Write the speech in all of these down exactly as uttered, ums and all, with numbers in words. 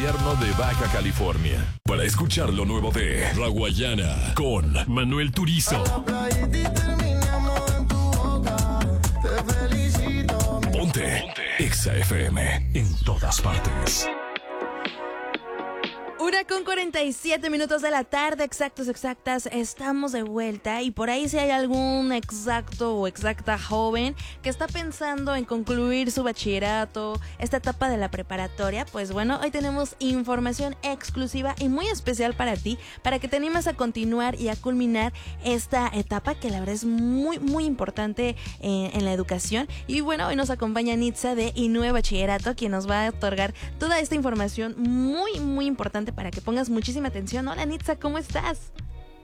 gobierno de Baja California. Para escuchar lo nuevo de La Guayana con Manuel Turizo. Ponte, Ponte. Exa F M en todas partes. Una con cuarenta y siete minutos de la tarde, exactos, exactas, estamos de vuelta. Y por ahí si hay algún exacto o exacta joven que está pensando en concluir su bachillerato, esta etapa de la preparatoria, pues bueno, hoy tenemos información exclusiva y muy especial para ti, para que te animes a continuar y a culminar esta etapa que la verdad es muy, muy importante en, en la educación. Y bueno, hoy nos acompaña Nitza de I N U E Bachillerato, quien nos va a otorgar toda esta información muy, muy importante para que pongas muchísima atención. Hola Nitza, ¿cómo estás?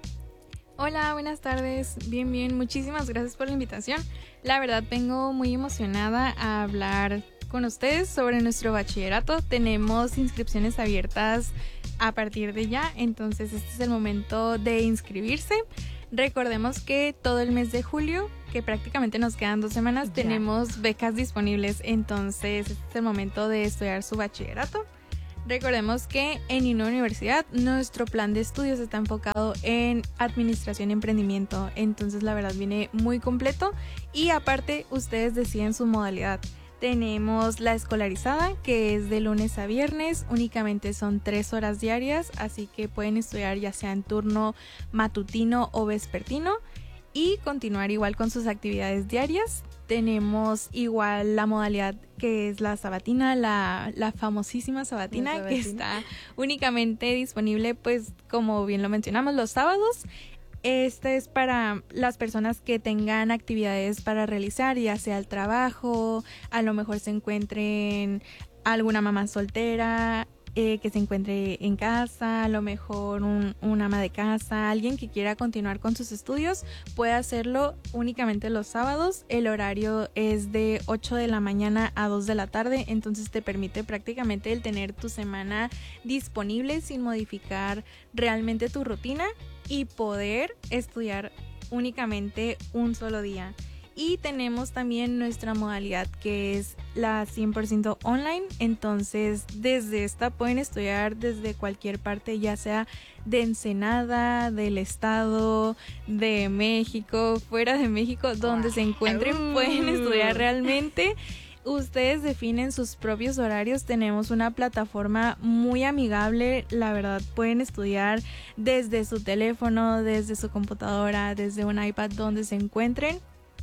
Hola, buenas tardes. Bien, bien, muchísimas gracias por la invitación. La verdad vengo muy emocionada a hablar con ustedes sobre nuestro bachillerato. Tenemos inscripciones abiertas a partir de ya, entonces este es el momento de inscribirse. Recordemos que todo el mes de julio, que prácticamente nos quedan dos semanas, ya. Tenemos becas disponibles, entonces este es el momento de estudiar su bachillerato. Recordemos que en I N U E Universidad nuestro plan de estudios está enfocado en administración y emprendimiento, entonces la verdad viene muy completo y aparte ustedes deciden su modalidad. Tenemos la escolarizada, que es de lunes a viernes, únicamente son tres horas diarias, así que pueden estudiar ya sea en turno matutino o vespertino y continuar igual con sus actividades diarias. Tenemos igual la modalidad que es la sabatina, la, la famosísima sabatina, sabatina, que está únicamente disponible, pues como bien lo mencionamos, los sábados. Este es para las personas que tengan actividades para realizar, ya sea el trabajo, a lo mejor se encuentren alguna mamá soltera, Eh, que se encuentre en casa, a lo mejor un, un ama de casa, alguien que quiera continuar con sus estudios, puede hacerlo únicamente los sábados. El horario es de ocho de la mañana a dos de la tarde, entonces te permite prácticamente el tener tu semana disponible sin modificar realmente tu rutina y poder estudiar únicamente un solo día. Y tenemos también nuestra modalidad que es la cien por ciento online, entonces desde esta pueden estudiar desde cualquier parte, ya sea de Ensenada, del estado, de México, fuera de México, donde se encuentren pueden estudiar realmente. Ustedes definen sus propios horarios, tenemos una plataforma muy amigable, la verdad pueden estudiar desde su teléfono, desde su computadora, desde un iPad, donde se encuentren.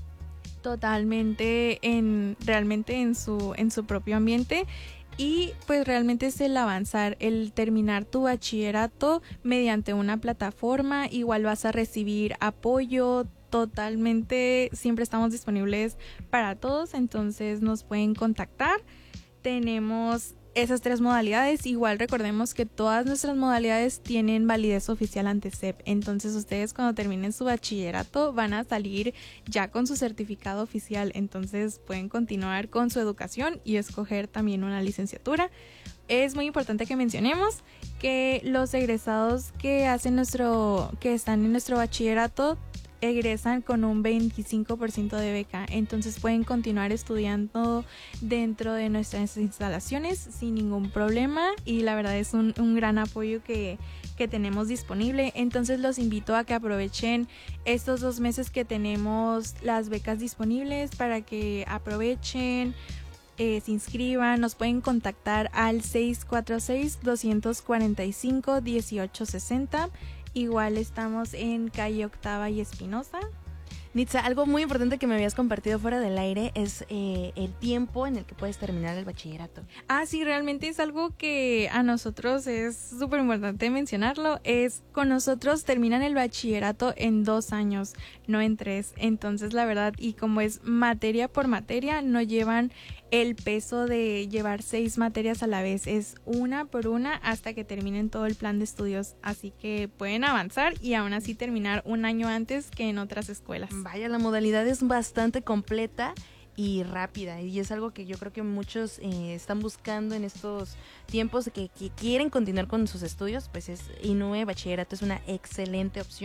Totalmente en realmente en su en su propio ambiente y pues realmente es el avanzar, el terminar tu bachillerato mediante una plataforma. Igual vas a recibir apoyo totalmente, siempre estamos disponibles para todos, entonces nos pueden contactar. Tenemos esas tres modalidades. Igual recordemos que todas nuestras modalidades tienen validez oficial ante C E P, entonces ustedes cuando terminen su bachillerato van a salir ya con su certificado oficial, entonces pueden continuar con su educación y escoger también una licenciatura. Es muy importante que mencionemos que los egresados que hacen nuestro, que están en nuestro bachillerato egresan con un veinticinco por ciento de beca, entonces pueden continuar estudiando dentro de nuestras instalaciones sin ningún problema y la verdad es un, un gran apoyo que, que tenemos disponible. Entonces los invito a que aprovechen estos dos meses que tenemos las becas disponibles para que aprovechen, eh, se inscriban. Nos pueden contactar al seis cuatro seis, dos cuatro cinco, uno ocho seis cero. Igual estamos en calle Octava y Espinosa. Nitza, algo muy importante que me habías compartido fuera del aire es eh, el tiempo en el que puedes terminar el bachillerato. Ah, sí, realmente es algo que a nosotros es súper importante mencionarlo. Es con nosotros terminan el bachillerato en dos años, no en tres. Entonces, la verdad, y como es materia por materia, no llevan el peso de llevar seis materias a la vez. Es una por una hasta que terminen todo el plan de estudios. Así que pueden avanzar y aún así terminar un año antes que en otras escuelas. Vaya, la modalidad es bastante completa y rápida y es algo que yo creo que muchos eh, están buscando en estos tiempos que, que quieren continuar con sus estudios. Pues es I N U E Bachillerato, es una excelente opción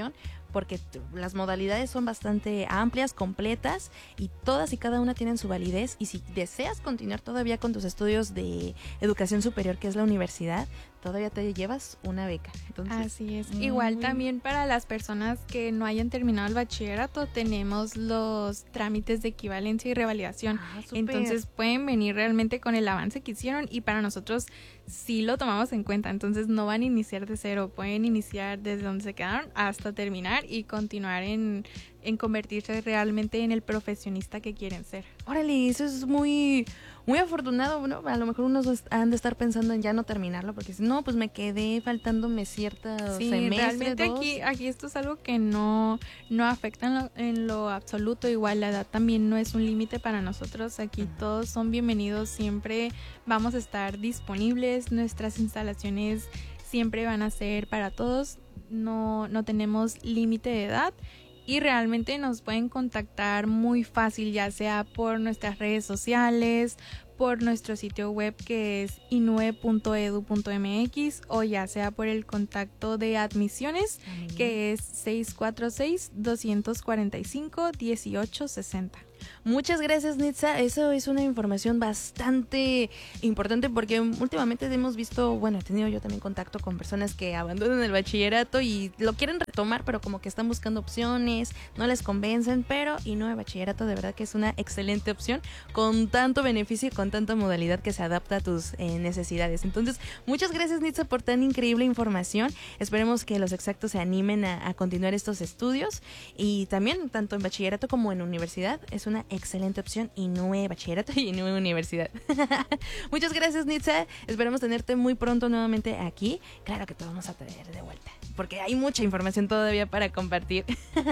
porque t- las modalidades son bastante amplias, completas, y todas y cada una tienen su validez, y si deseas continuar todavía con tus estudios de educación superior, que es la universidad, todavía te llevas una beca. Entonces, Así es. muy Igual bien. también para las personas que no hayan terminado el bachillerato, tenemos los trámites de equivalencia y revalidación. Ah, súper. Entonces pueden venir realmente con el avance que hicieron y para nosotros sí lo tomamos en cuenta. Entonces no van a iniciar de cero, pueden iniciar desde donde se quedaron hasta terminar y continuar en, en convertirse realmente en el profesionista que quieren ser. Órale, eso es muy, muy afortunado, ¿no? A lo mejor unos est- han de estar pensando en ya no terminarlo, porque si no, pues me quedé faltándome cierta Sí, semestre, realmente dos. aquí, aquí esto es algo que no, no afecta en lo, en lo absoluto. Igual la edad también no es un límite para nosotros. Aquí Ujú. todos son bienvenidos, siempre vamos a estar disponibles. Nuestras instalaciones siempre van a ser para todos. No, no tenemos límite de edad. Y realmente nos pueden contactar muy fácil, ya sea por nuestras redes sociales, por nuestro sitio web que es i n u e punto e d u punto m x o ya sea por el contacto de admisiones que es seis cuatro seis, dos cuatro cinco, uno ocho seis cero. Muchas gracias, Nitza. Eso es una información bastante importante porque últimamente hemos visto, bueno, he tenido yo también contacto con personas que abandonan el bachillerato y lo quieren retomar, pero como que están buscando opciones, no les convencen, pero y no, el bachillerato de verdad que es una excelente opción con tanto beneficio y con tanta modalidad que se adapta a tus eh, necesidades. Entonces, muchas gracias, Nitza, por tan increíble información. Esperemos que los exactos se animen a, a continuar estos estudios y también tanto en bachillerato como en universidad es una excelente opción y no es bachillerato y no es universidad. Muchas gracias, Nitza. Esperamos tenerte muy pronto nuevamente aquí. Claro que te vamos a traer de vuelta porque hay mucha información todavía para compartir.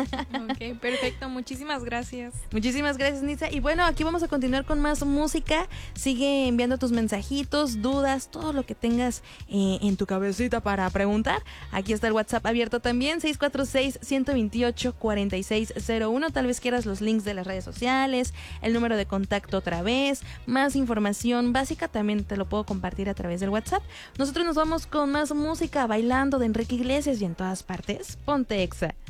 Ok, perfecto. Muchísimas gracias. Muchísimas gracias, Nitza. Y bueno, aquí vamos a continuar con más música. Sigue enviando tus mensajitos, dudas, todo lo que tengas eh, en tu cabecita para preguntar. Aquí está el WhatsApp abierto también, seis cuatro seis, uno dos ocho, cuatro seis cero uno. Tal vez quieras los links de las redes sociales, el número de contacto otra vez, más información básica también te lo puedo compartir a través del WhatsApp. Nosotros nos vamos con más música, bailando de Enrique Iglesias y en todas partes. Ponte Exa.